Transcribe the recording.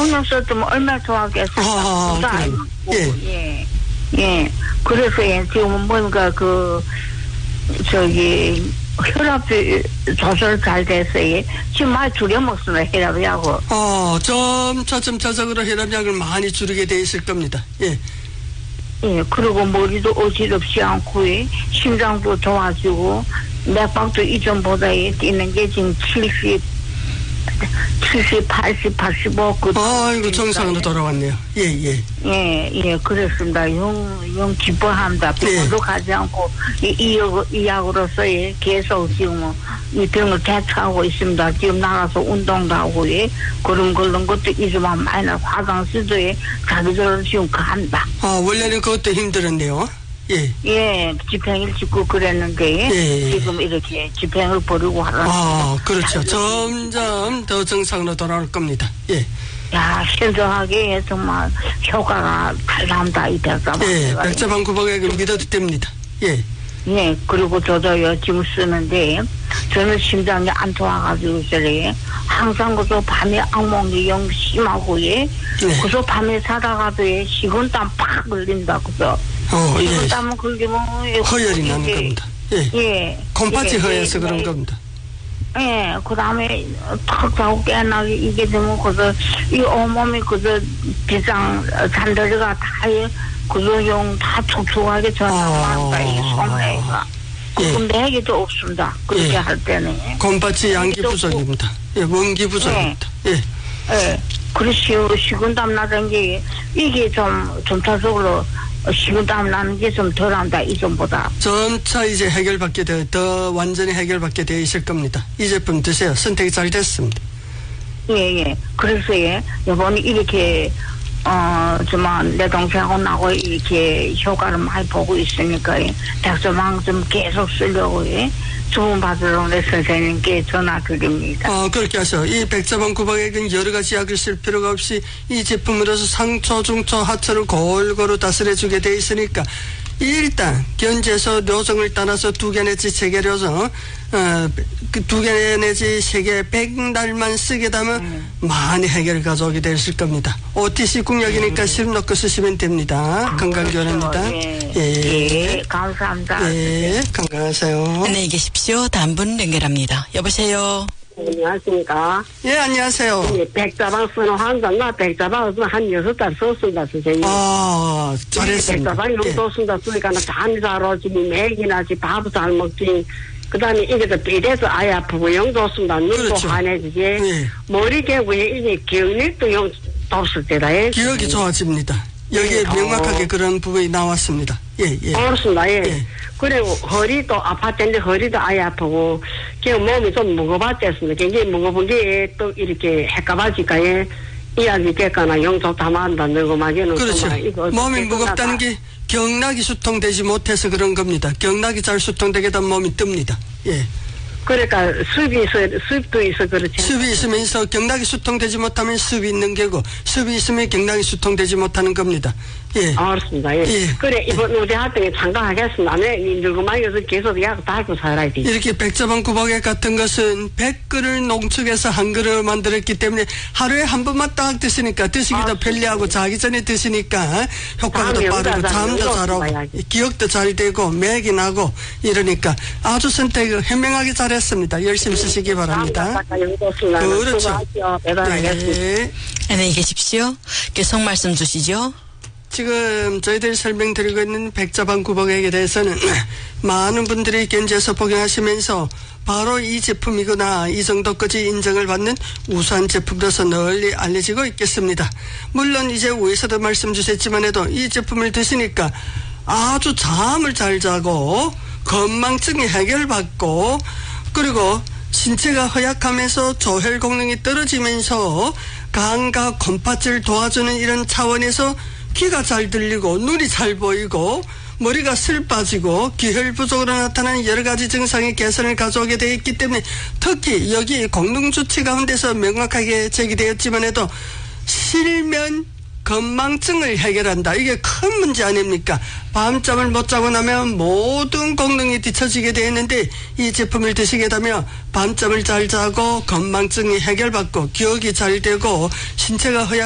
신경 썼으면 얼마나 좋아하겠어요. 예. 예. 그래서 지금 뭔가 혈압이 조절 잘 돼서 지금 많이 줄여 먹습니다. 혈압약을. 점차적으로 혈압약을 많이 줄이게 돼 있을 겁니다. 예. 예, 그리고 머리도 어지럽지 않고, 심장도 좋아지고, 맥박도 이전보다 뛰는 게 지금 70, 80, 85. 아이고, 정상으로 돌아왔네요. 예. 예, 그렇습니다. 영 기뻐합니다. 병원도 가지 않고, 이 약으로서 계속 지금 이 병을 대처하고 있습니다. 지금 나가서 운동도 하고, 그런 것도 이제만 많이 나 화장실도 자기들로 지금 갑니다. 원래는 그것도 힘들었네요. 예, 집행일 짓고 그랬는데, 지금 이렇게 집행을 버리고 하라. 그렇죠. 점점 더 정상으로 돌아올 겁니다. 예. 야, 신중하게 정말 효과가 잘 나온다, 이 백자방. 예, 백자방 구복액을 믿어도 됩니다. 예. 예, 그리고 저도요, 지금 쓰는데, 저는 심장이 안 좋아가지고, 항상 그저 밤에 악몽이 영 심하고, 그저 밤에 자다가도 식은땀 팍 걸린다, 그죠? 식은땀은 걸리면, 허열이 나는 겁니다. 예. 곰팥이 허해서 그런 겁니다. 예, 그 다음에 탁 자고 깨어나게 이게 되면 그저, 이 온몸이 그저 비상, 잔더리가 다, 그저 다 촉촉하게 전화한다, 이 손해가. 맥이도 없습니다. 그렇게 할 때는. 곰팥이 양기 부족입니다. 예, 원기 부족입니다. 예. 그렇지요. 식은땀 나던 게, 이게 점차적으로 식은땀 나는 게 좀 덜한다, 이전보다. 점차 이제 더 완전히 해결받게 되어 있을 겁니다. 이 제품 드세요. 선택이 잘 됐습니다. 예. 그래서 이번에 이렇게, 내 동생하고 나하고 이렇게 효과를 많이 보고 있으니까, 백서방 좀 계속 쓰려고, 주문 받으러 내 선생님께 전화 드립니다. 그렇게 하세요. 이 백자방 구박액은 여러 가지 약을 쓸 필요가 없이 이 제품으로서 상처, 중처, 하처를 골고루 다스려주게 돼 있으니까, 일단 견제에서 료정을 따라서 2개 내지 3개 료정, 그 2개 내지 3개 100달만 쓰게 되면 많이 해결을 가져오게 되실 겁니다. OTC 국약이니까 시름 넣고 쓰시면 됩니다. 건강교환입니다. 예, 감사합니다. 예, 건강하세요. 안녕히 계십시오. 다음 분 연결합니다. 여보세요. 안녕하십니까. 예, 안녕하세요. 백자방 쓰는 환자나 백자방을 한 6달 썼습니다, 선생님. 잘했습니다. 백자방 용도 쓴다 쓰니까 잠이 잘 오지, 맥이 나지, 밥도 잘 먹지. 그 다음에 이게 또 비대서 아예 아프고 영도 쓴다, 눈도 환해지지. 머리 개구에 이게 기억력도 영 없을 때다. 기억이 좋아집니다. 여기에 명확하게 그런 부분이 나왔습니다. 예. 그렇습니다. 그리고 허리도 아팠는데 허리도 아예 아프고, 그냥 몸이 좀 무거워졌습니다. 굉장히 무거운 게 또 이렇게 헷갈아지니까, 이야기 됐거나 영적 담아한다는 거 막에는. 그렇죠. 몸이 무겁다는 게 경락이 수통되지 못해서 그런 겁니다. 경락이 잘 수통되게 되면 몸이 뜹니다. 예. 그러니까 습도 있어 그렇지. 습이 있으면서 경락이 수통되지 못하면 습이 있는 게고, 습이 있으면 경락이 수통되지 못하는 겁니다. 예. 알았습니다. 그래, 이번 우리 활동에 참가하겠습니다. 늙은마이에서 계속 약 달고 살아야 돼. 이렇게 백자방 구박액 같은 것은 100그릇 농축해서 한 그릇 만들었기 때문에 하루에 한 번만 딱 드시니까 드시기도 편리하고 자기 전에 드시니까 효과가 더 빠르고 잠도 잘 오고 기억도 잘 되고 맥이 나고 이러니까 아주 선택을 현명하게 잘했습니다. 열심히 쓰시기 바랍니다. 그렇죠. 네. 안녕히 계십시오. 계속 말씀 주시죠. 지금 저희들이 설명드리고 있는 백자방 구복액에 대해서는 많은 분들이 견제해서 복용하시면서 바로 이 제품이구나, 이 정도까지 인정을 받는 우수한 제품으로서 널리 알려지고 있겠습니다. 물론 이제 위에서도 말씀 주셨지만 해도 이 제품을 드시니까 아주 잠을 잘 자고 건망증이 해결받고, 그리고 신체가 허약하면서 조혈功능이 떨어지면서 간과 곰팥을 도와주는 이런 차원에서 귀가 잘 들리고 눈이 잘 보이고 머리가 슬 빠지고 기혈 부족으로 나타나는 여러 가지 증상의 개선을 가져오게 되어 있기 때문에, 특히 여기功能주치 가운데서 명확하게 제기되었지만 해도 실면 건망증을 해결한다. 이게 큰 문제 아닙니까? 밤잠을 못 자고 나면 모든功能이 뒤처지게 되어 있는데, 이 제품을 드시게 되면 밤잠을 잘 자고 건망증이 해결받고 기억이 잘 되고 신체가 허약